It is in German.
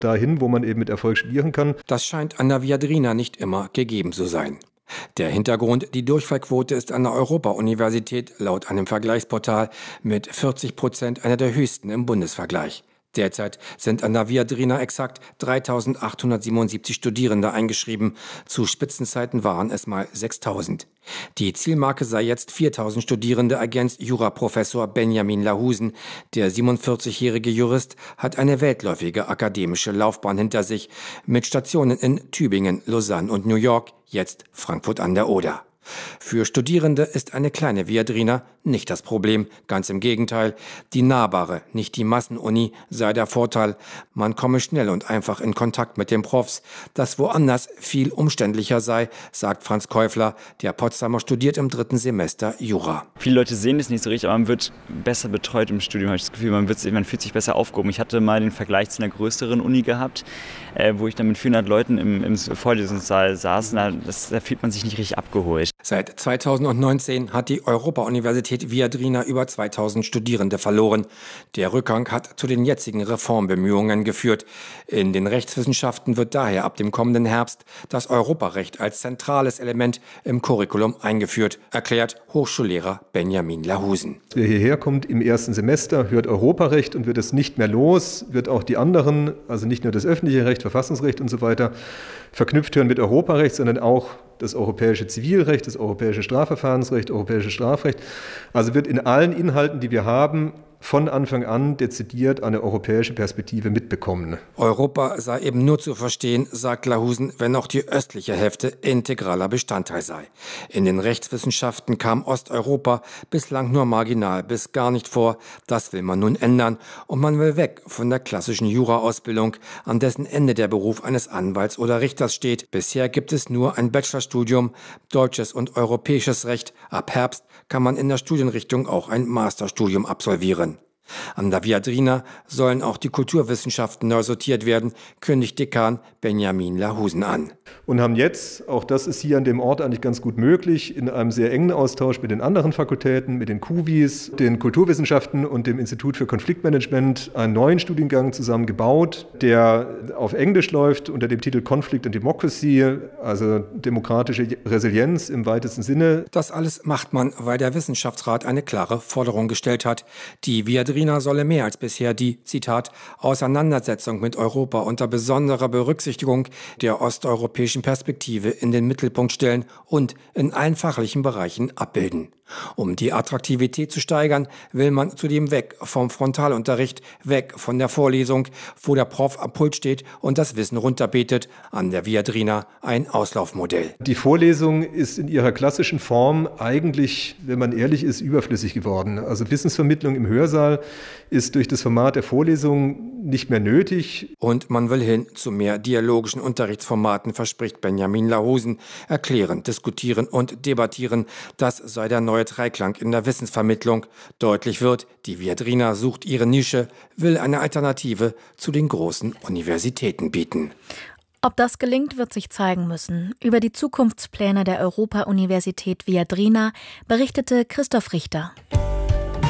dahin, wo man eben mit Erfolg studieren kann. Das scheint an der Viadrina nicht immer gegeben zu sein. Der Hintergrund, die Durchfallquote ist an der Europa-Universität laut einem Vergleichsportal mit 40% einer der höchsten im Bundesvergleich. Derzeit sind an der Viadrina exakt 3.877 Studierende eingeschrieben. Zu Spitzenzeiten waren es mal 6.000. Die Zielmarke sei jetzt 4.000 Studierende, ergänzt Juraprofessor Benjamin Lahusen. Der 47-jährige Jurist hat eine weitläufige akademische Laufbahn hinter sich mit Stationen in Tübingen, Lausanne und New York, jetzt Frankfurt an der Oder. Für Studierende ist eine kleine Viadrina nicht das Problem, ganz im Gegenteil. Die nahbare, nicht die Massenuni sei der Vorteil. Man komme schnell und einfach in Kontakt mit den Profs. Das woanders viel umständlicher sei, sagt Franz Käufler. Der Potsdamer studiert im 3. Semester Jura. Viele Leute sehen das nicht so richtig, aber man wird besser betreut im Studium, habe ich das Gefühl. Man fühlt sich besser aufgehoben. Ich hatte mal den Vergleich zu einer größeren Uni gehabt, wo ich dann mit 400 Leuten im Vorlesungssaal saß. Da fühlt man sich nicht richtig abgeholt. Seit 2019 hat die Europa-Universität Viadrina über 2000 Studierende verloren. Der Rückgang hat zu den jetzigen Reformbemühungen geführt. In den Rechtswissenschaften wird daher ab dem kommenden Herbst das Europarecht als zentrales Element im Curriculum eingeführt, erklärt Hochschullehrer Benjamin Lahusen. Wer hierher kommt im ersten Semester, hört Europarecht und wird es nicht mehr los, wird auch die anderen, also nicht nur das öffentliche Recht, Verfassungsrecht und so weiter, verknüpft hören mit Europarecht, sondern auch das europäische Zivilrecht, das europäische Strafverfahrensrecht, europäische Strafrecht. Also wird in allen Inhalten, die wir haben, von Anfang an dezidiert eine europäische Perspektive mitbekommen. Europa sei eben nur zu verstehen, sagt Lahusen, wenn auch die östliche Hälfte integraler Bestandteil sei. In den Rechtswissenschaften kam Osteuropa bislang nur marginal bis gar nicht vor. Das will man nun ändern und man will weg von der klassischen Jura-Ausbildung, an dessen Ende der Beruf eines Anwalts oder Richters steht. Bisher gibt es nur ein Bachelorstudium, deutsches und europäisches Recht. Ab Herbst kann man in der Studienrichtung auch ein Masterstudium absolvieren. An der Viadrina sollen auch die Kulturwissenschaften neu sortiert werden, kündigt Dekan Benjamin Lahusen an. Und haben jetzt, auch das ist hier an dem Ort eigentlich ganz gut möglich, in einem sehr engen Austausch mit den anderen Fakultäten, mit den KUWIs, den Kulturwissenschaften und dem Institut für Konfliktmanagement einen neuen Studiengang zusammengebaut, der auf Englisch läuft unter dem Titel Conflict and Democracy, also demokratische Resilienz im weitesten Sinne. Das alles macht man, weil der Wissenschaftsrat eine klare Forderung gestellt hat. Die Viadrina solle mehr als bisher die, Zitat, Auseinandersetzung mit Europa unter besonderer Berücksichtigung der osteuropäischen Perspektive in den Mittelpunkt stellen und in allen fachlichen Bereichen abbilden. Um die Attraktivität zu steigern, will man zudem weg vom Frontalunterricht, weg von der Vorlesung, wo der Prof am Pult steht und das Wissen runterbetet. An der Viadrina ein Auslaufmodell. Die Vorlesung ist in ihrer klassischen Form eigentlich, wenn man ehrlich ist, überflüssig geworden. Also Wissensvermittlung im Hörsaal ist durch das Format der Vorlesung nicht mehr nötig. Und man will hin zu mehr dialogischen Unterrichtsformaten, verspricht Benjamin Lahusen. Erklären, diskutieren und debattieren, das sei der neue Dreiklang in der Wissensvermittlung. Deutlich wird, die Viadrina sucht ihre Nische, will eine Alternative zu den großen Universitäten bieten. Ob das gelingt, wird sich zeigen müssen. Über die Zukunftspläne der Europa-Universität Viadrina berichtete Christoph Richter.